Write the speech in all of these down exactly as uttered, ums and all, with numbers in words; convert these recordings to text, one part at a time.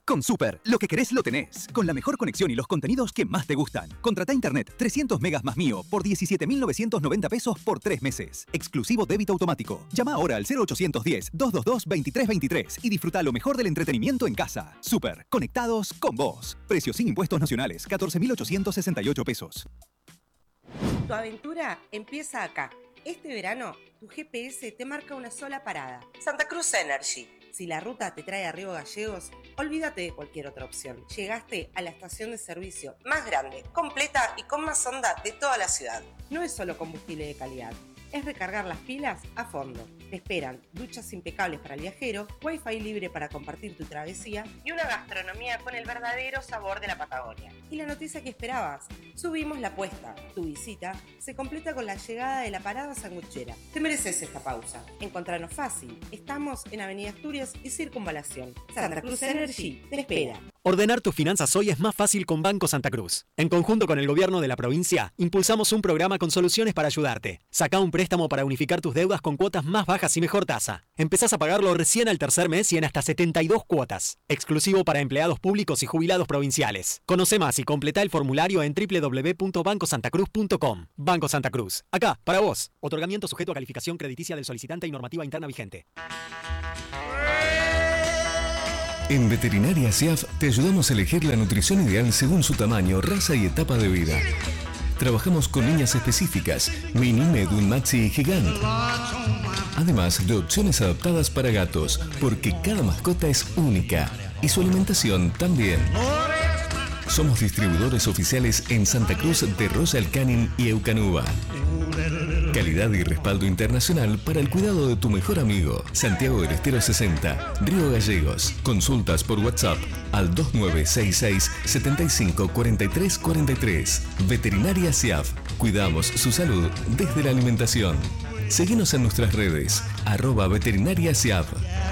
Con Super, lo que querés lo tenés. Con la mejor conexión y los contenidos que más te gustan. Contrata internet trescientos megas más mío por diecisiete mil novecientos noventa pesos por tres meses. Exclusivo débito automático. Llama ahora al cero ochocientos diez, doscientos veintidós, veintitrés veintitrés y disfruta lo mejor del entretenimiento en casa. Super, conectados con vos. Precios sin impuestos nacionales, catorce mil ochocientos sesenta y ocho pesos. Tu aventura empieza acá. Este verano, tu G P S te marca una sola parada. Santa Cruz Energy. Si la ruta te trae a Río Gallegos, olvídate de cualquier otra opción. Llegaste a la estación de servicio más grande, completa y con más onda de toda la ciudad. No es solo combustible de calidad, es recargar las pilas a fondo. Te esperan duchas impecables para el viajero, wifi libre para compartir tu travesía y una gastronomía con el verdadero sabor de la Patagonia. Y la noticia que esperabas, subimos la apuesta. Tu visita se completa con la llegada de la parada sanguchera. Te mereces esta pausa. Encontranos fácil. Estamos en Avenida Asturias y Circunvalación. Santa Cruz Energy te espera. Ordenar tus finanzas hoy es más fácil con Banco Santa Cruz. En conjunto con el gobierno de la provincia, impulsamos un programa con soluciones para ayudarte. Sacá un préstamo para unificar tus deudas con cuotas más bajas y mejor tasa. Empezás a pagarlo recién al tercer mes y en hasta setenta y dos cuotas. Exclusivo para empleados públicos y jubilados provinciales. Conoce más y completa el formulario en doble u doble u doble u punto banco santa cruz punto com. Banco Santa Cruz. Acá, para vos. Otorgamiento sujeto a calificación crediticia del solicitante y normativa interna vigente. En Veterinaria S I A F te ayudamos a elegir la nutrición ideal según su tamaño, raza y etapa de vida. Trabajamos con líneas específicas, Mini, Medun, Maxi y Gigant. Además de opciones adaptadas para gatos, porque cada mascota es única y su alimentación también. Somos distribuidores oficiales en Santa Cruz de Royal Canin y Eukanuba. Calidad y respaldo internacional para el cuidado de tu mejor amigo. Santiago del Estero sesenta, Río Gallegos. Consultas por WhatsApp al dos nueve seis seis, siete cinco cuatro tres cuatro tres. Veterinaria S I A F. Cuidamos su salud desde la alimentación. Seguinos en nuestras redes, arroba veterinaria S I A F.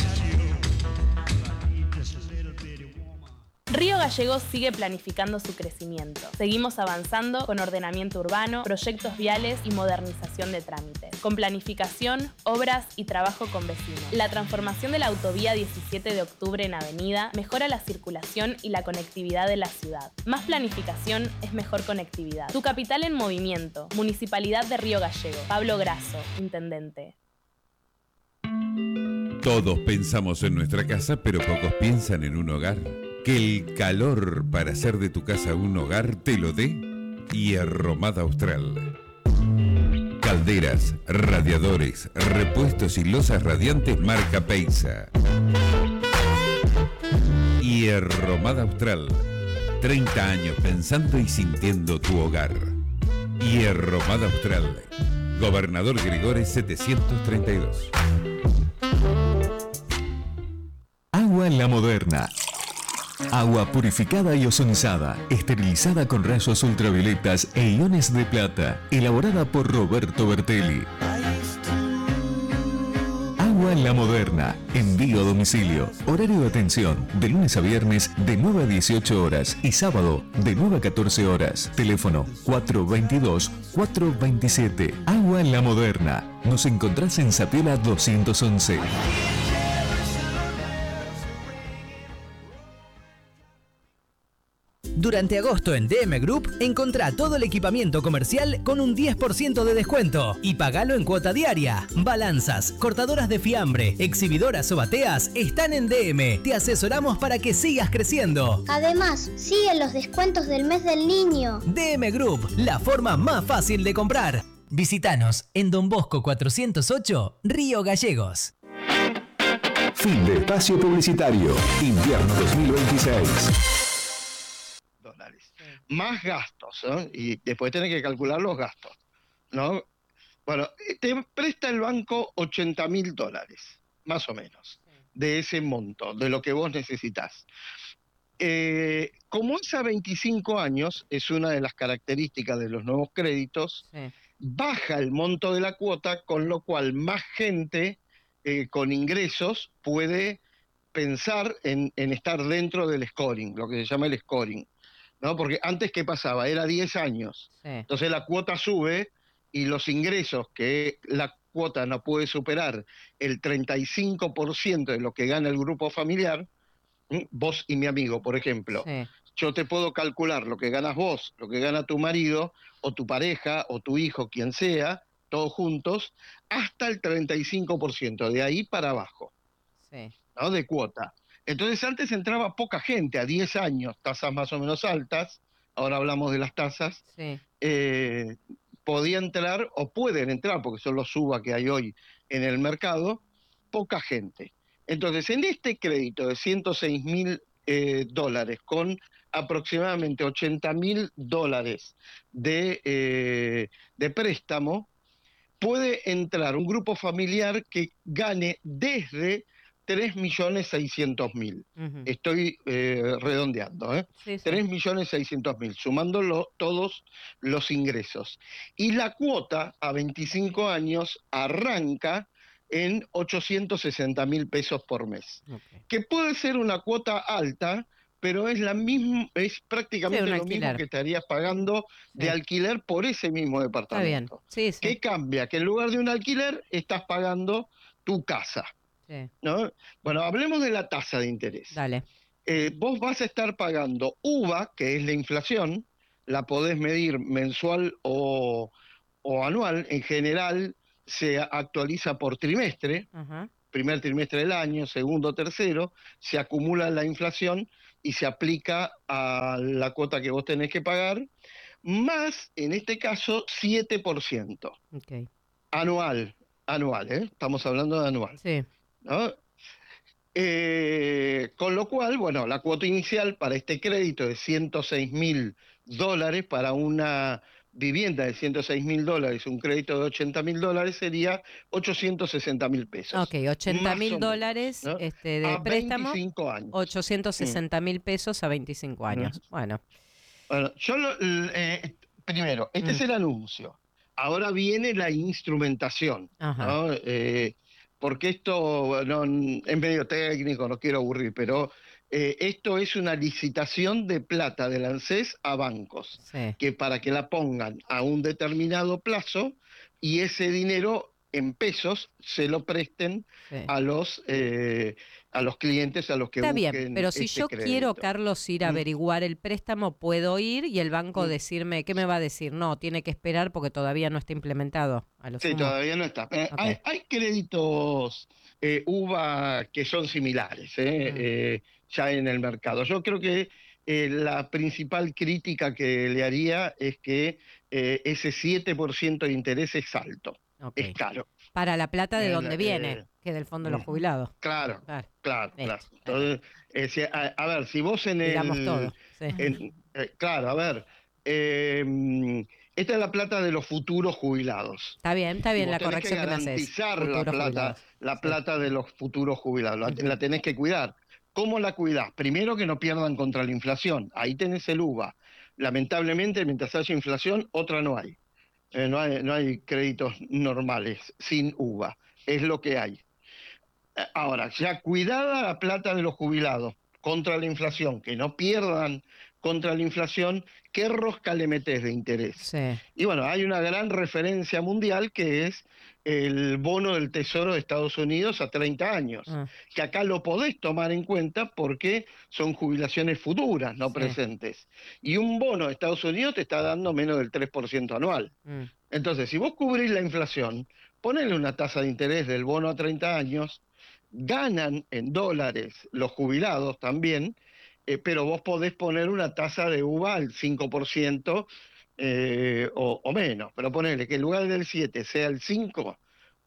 Río Gallegos sigue planificando su crecimiento. Seguimos avanzando con ordenamiento urbano, proyectos viales y modernización de trámites. Con planificación, obras y trabajo con vecinos. La transformación de la autovía diecisiete de octubre en avenida mejora la circulación y la conectividad de la ciudad. Más planificación es mejor conectividad. Tu capital en movimiento. Municipalidad de Río Gallegos. Pablo Grasso, intendente. Todos pensamos en nuestra casa, pero pocos piensan en un hogar. Que el calor para hacer de tu casa un hogar te lo dé Hierromada Austral. Calderas, radiadores, repuestos y losas radiantes marca Peisa. Hierromada Austral. treinta años pensando y sintiendo tu hogar. Hierromada Austral. Gobernador Gregores setecientos treinta y dos. Agua La Moderna. Agua purificada y ozonizada, esterilizada con rayos ultravioletas e iones de plata, elaborada por Roberto Bertelli. Agua La Moderna, envío a domicilio, horario de atención, de lunes a viernes de nueve a dieciocho horas y sábado de nueve a catorce horas. Teléfono cuatro veintidós, cuatro veintisiete. Agua La Moderna. Nos encontrás en Zapiola doscientos once. Durante agosto en D M Group, encontrá todo el equipamiento comercial con un diez por ciento de descuento y pagalo en cuota diaria. Balanzas, cortadoras de fiambre, exhibidoras o bateas están en D M. Te asesoramos para que sigas creciendo. Además, siguen los descuentos del mes del niño. D M Group, la forma más fácil de comprar. Visítanos en Don Bosco cuatrocientos ocho, Río Gallegos. Fin de espacio publicitario. Invierno dos mil veintiséis. Dólares. Más gastos, ¿no? Y después tenés que calcular los gastos, ¿no? Bueno, te presta el banco ochenta mil dólares, más o menos, de ese monto, de lo que vos necesitas. Eh, como es a veinticinco años, es una de las características de los nuevos créditos, sí. Baja el monto de la cuota, con lo cual más gente eh, con ingresos puede pensar en, en estar dentro del scoring, lo que se llama el scoring. ¿No? Porque antes, ¿qué pasaba? Era diez años. Sí. Entonces la cuota sube y los ingresos que la cuota no puede superar el treinta y cinco por ciento de lo que gana el grupo familiar, ¿Mm? Vos y mi amigo, por ejemplo. Sí. Yo te puedo calcular lo que ganas vos, lo que gana tu marido, o tu pareja, o tu hijo, quien sea, todos juntos, hasta el treinta y cinco por ciento, de ahí para abajo, Sí. ¿no? De cuota. Entonces antes entraba poca gente, a diez años, tasas más o menos altas, ahora hablamos de las tasas, Sí. eh, podía entrar, o pueden entrar, porque son los SUBA que hay hoy en el mercado, poca gente. Entonces, en este crédito de ciento seis mil eh, dólares, con aproximadamente ochenta mil dólares de, eh, de préstamo, puede entrar un grupo familiar que gane desde tres millones seiscientos mil. Ujú. Estoy eh, redondeando, ¿eh? Sí, sí. tres millones seiscientos mil, sumándolo todos los ingresos. Y la cuota a veinticinco años arranca en ochocientos sesenta mil pesos por mes. Okay. Que puede ser una cuota alta, pero es la misma, es prácticamente Sí, un lo alquiler. mismo que estarías pagando de Sí. alquiler por ese mismo Está bien. departamento. Sí, sí. ¿Qué cambia? Que en lugar de un alquiler estás pagando tu casa, Sí. ¿no? Bueno, hablemos de la tasa de interés. Dale. Eh, vos vas a estar pagando U V A, que es la inflación, la podés medir mensual o, o anual. En general se actualiza por trimestre, Ajá. primer trimestre del año, segundo, tercero, se acumula la inflación y se aplica a la cuota que vos tenés que pagar, más, en este caso, siete por ciento. Okay. Anual, anual, ¿eh? Estamos hablando de anual, Sí. ¿no? Eh, con lo cual, bueno, la cuota inicial para este crédito de ciento seis mil dólares para una vivienda de ciento seis mil dólares, un crédito de ochenta mil dólares sería ochocientos sesenta mil pesos. Ok, ochenta más mil o dólares menos, ¿no? este, de A préstamo, veinticinco años. ochocientos sesenta mil pesos a veinticinco años. Mm. Bueno, Bueno, yo lo- l- eh, primero, este Mm. es el anuncio. Ahora viene la instrumentación, Ajá. ¿no? Eh, porque esto no, es medio técnico, no quiero aburrir, pero eh, esto es una licitación de plata del ANSES a bancos, sí. que para que la pongan a un determinado plazo y ese dinero en pesos se lo presten Sí. a los eh, a los clientes a los que Está busquen bien, pero si este yo crédito. quiero, Carlos, ir a Mm. averiguar el préstamo, puedo ir y el banco Mm. decirme, ¿qué me va a decir? No, tiene que esperar porque todavía no está implementado. A lo Sí, sumo. todavía no está. Eh, Ok. hay, hay créditos eh, U V A que son similares eh, Mm. eh, ya en el mercado. Yo creo que eh, la principal crítica que le haría es que eh, ese siete por ciento de interés es alto, Ok. es caro. Para la plata de El, dónde viene, eh, que del fondo de los mm. jubilados. Claro, Claro. claro, Listo. claro. Entonces, eh, si- a, a ver, si vos en Digamos el... todo. Sí. en- eh, claro, a ver, eh, mm, esta es la plata de los futuros jubilados. Está bien, está Y bien vos la tenés corrección que, que me haces. garantizar la Futuros plata, jubilados. la Sí. plata de los futuros jubilados, la, Ujú. la tenés que cuidar. ¿Cómo la cuidás? Primero que no pierdan contra la inflación, ahí tenés el U V A. Lamentablemente, mientras haya inflación, otra no hay. Eh, no hay, no hay créditos normales sin U V A, es lo que hay. Eh, Ahora, ya cuidada la plata de los jubilados contra la inflación, que no pierdan contra la inflación, ¿qué rosca le metés de interés? Sí. Y bueno, hay una gran referencia mundial que es el bono del Tesoro de Estados Unidos a treinta años, Ah, que acá lo podés tomar en cuenta porque son jubilaciones futuras, no Sí. presentes. Y un bono de Estados Unidos te está dando menos del tres por ciento anual. mm. Entonces, si vos cubrís la inflación, ponele una tasa de interés del bono a treinta años, ganan en dólares los jubilados también, eh, pero vos podés poner una tasa de U V A al cinco por ciento eh, o, o menos, pero ponele que en lugar del siete sea el cinco,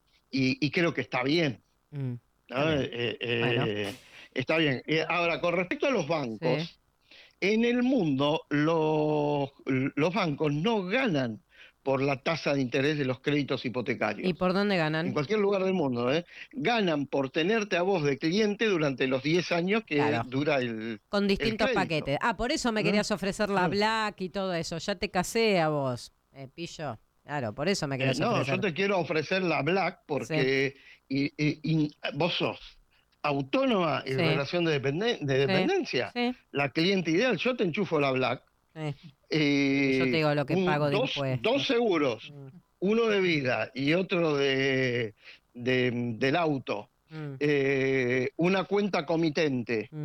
y, y creo que está bien, Mm, ¿no? está bien. Eh, eh, Bueno. está bien. Eh, ahora, con respecto a los bancos, Sí. en el mundo los, los bancos no ganan por la tasa de interés de los créditos hipotecarios. ¿Y por dónde En ganan? cualquier lugar del mundo, ¿eh? Ganan por tenerte a vos de cliente durante los diez años que Claro. dura el... Con distintos crédito. paquetes. Ah, por eso me ¿Mm? querías ofrecer la Mm. Black y todo eso. Ya te casé a vos, eh, pillo. Claro, por eso me Eh, querías no, ofrecer. yo te quiero ofrecer la Black porque y, y- y vos sos autónoma y Sí. relación de, dependen- de Sí. dependencia. Sí, La cliente ideal, yo te enchufo la Black. sí. eh, Yo te digo lo que un- pago de dos, impuestos. dos seguros, Mm, uno de vida y otro de, de- del auto, mm, eh, una cuenta comitente mm.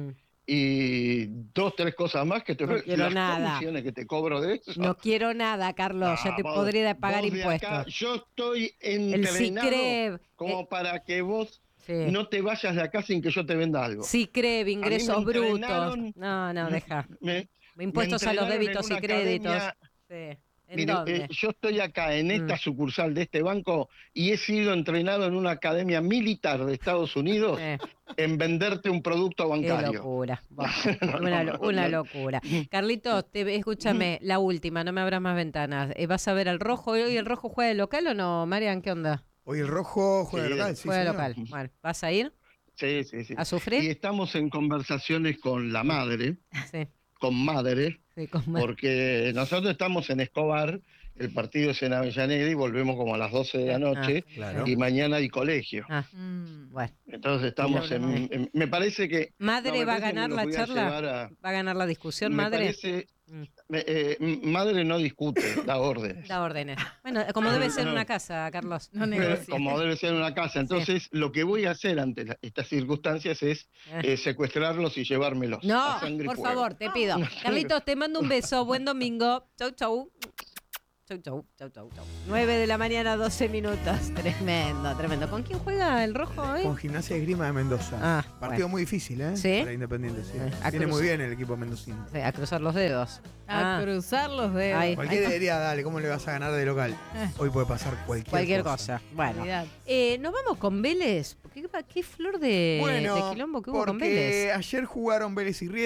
y dos, tres cosas más que te No quiero las nada. comisiones que te cobro de eso. No quiero nada, Carlos. Ah, ya te vos- podría de pagar vos de impuestos. acá, yo estoy El entrenado SICREV, como eh, para que vos sí. no te vayas de acá sin que yo te venda algo. SICREV, ingresos me brutos. entrenaron- No, no, deja. Me- Impuestos me a los entrenaron en débitos y una créditos. academia- Sí. ¿En Mire, dónde? eh, yo estoy acá en esta Mm. sucursal de este banco y he sido entrenado en una academia militar de Estados Unidos Eh, en venderte un producto qué bancario. locura. Bah, No, una, no, lo- no, una no. locura. Carlitos, te, escúchame, la última, no me abras más ventanas. Eh, ¿Vas a ver al Rojo? ¿Hoy el Rojo juega de local o no, Marian? ¿Qué onda? Hoy el Rojo juega Sí, local, sí, juega de señor. local. Bueno, ¿vas a ir Sí, sí, sí. a sufrir? Y estamos en conversaciones con la madre, Sí, con madre, sí, con más. porque nosotros estamos en Escobar, el partido es en Avellaneda y volvemos como a las doce de la noche Ah, Claro. y mañana hay colegio. Ah, Mm. bueno. Entonces estamos en, en- Me parece que... ¿Madre no, me va a parece que ganar los la voy a charla? llevar a- ¿Va a ganar la discusión, me madre? parece... Mm. me- eh, m- madre no discute, da órdenes. Da órdenes. Bueno, como debe ser una casa, Carlos. No Pero negocia. como debe ser en una casa. Entonces, lo que voy a hacer ante la- estas circunstancias es Eh. eh, secuestrarlos y llevármelos. No, a sangre y por fuego. favor, te pido. Carlitos, te mando un beso. Buen domingo. Chau, chau. Chau, chau, chau, chau, chau. nueve de la mañana, doce minutos. Tremendo, tremendo. ¿Con quién juega el Rojo hoy? Con Gimnasia de Esgrima de Mendoza. Ah, Partido bueno. muy difícil, ¿eh? ¿Sí? Para Independiente, sí. Eh, a Viene cruz- muy bien el equipo mendocino. Sí, a cruzar los dedos. A Ah, cruzar los dedos. Ay. Cualquiera diría, dale, ¿cómo le vas a ganar de local? Eh. Hoy puede pasar cualquier, cualquier cosa. Bueno, Olvidate. eh, nos vamos con Vélez. ¿Qué, qué flor de, Bueno, de quilombo que hubo con porque Vélez? ayer jugaron Vélez y Riestra.